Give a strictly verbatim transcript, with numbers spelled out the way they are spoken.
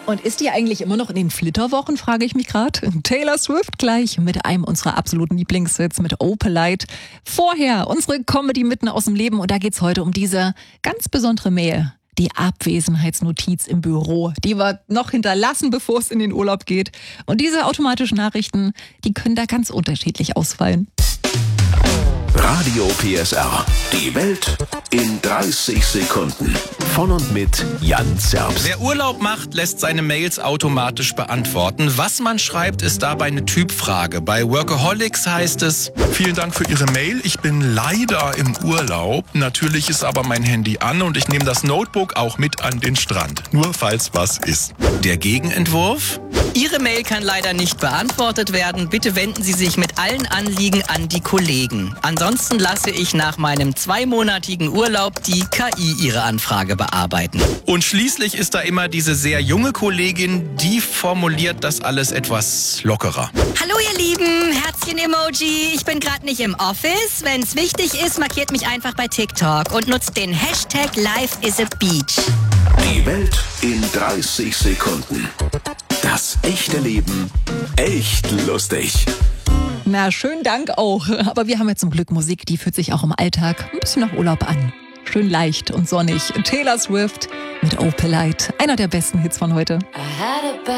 Und ist die eigentlich immer noch in den Flitterwochen, frage ich mich gerade. Taylor Swift gleich mit einem unserer absoluten Lieblingshits mit Oh Polite. Vorher unsere Comedy mitten aus dem Leben und da geht's heute um diese ganz besondere Mail. Die Abwesenheitsnotiz im Büro, die wir noch hinterlassen, bevor es in den Urlaub geht. Und diese automatischen Nachrichten, die können da ganz unterschiedlich ausfallen. Radio P S R. Die Welt in dreißig Sekunden. Von und mit Jan Zerbst. Wer Urlaub macht, lässt seine Mails automatisch beantworten. Was man schreibt, ist dabei eine Typfrage. Bei Workaholics heißt es: Vielen Dank für Ihre Mail. Ich bin leider im Urlaub. Natürlich ist aber mein Handy an und ich nehme das Notebook auch mit an den Strand. Nur falls was ist. Der Gegenentwurf: Ihre Mail kann leider nicht beantwortet werden. Bitte wenden Sie sich mit allen Anliegen an die Kollegen. Ansonsten lasse ich nach meinem zweimonatigen Urlaub die K I Ihre Anfrage bearbeiten. Und schließlich ist da immer diese sehr junge Kollegin, die formuliert das alles etwas lockerer. Hallo ihr Lieben, Herzchen-Emoji. Ich bin gerade nicht im Office. Wenn es wichtig ist, markiert mich einfach bei TikTok und nutzt den Hashtag Life is a Beach. Die Welt in dreißig Sekunden. Das echte Leben echt lustig. Na, schönen Dank auch. Aber wir haben ja zum Glück Musik, die fühlt sich auch im Alltag ein bisschen nach Urlaub an. Schön leicht und sonnig. Taylor Swift mit Oh Polite. Einer der besten Hits von heute.